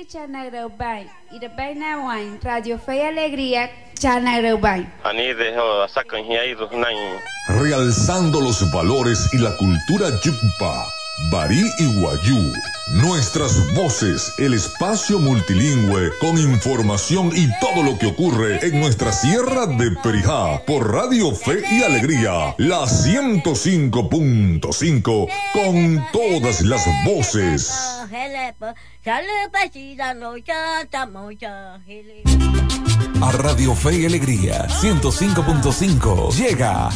Chanagrovay, Irabay Wine, Radio Fe y Alegría, Chanagrovay. Realzando los valores y la cultura Yucpa, Barí y Guayú. Nuestras voces, el espacio multilingüe con información y todo lo que ocurre en nuestra sierra de Perijá por Radio Fe y Alegría, la 105.5 con todas las voces. A Radio Fe y Alegría 105.5 llega